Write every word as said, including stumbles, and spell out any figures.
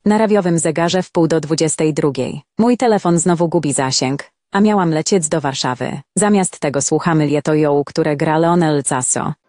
Na radiowym zegarze w pół do dwudziestej drugiej. Mój telefon znowu gubi zasięg, a miałam lecieć do Warszawy. Zamiast tego słuchamy Lieto Joł, które gra Leonel Caso.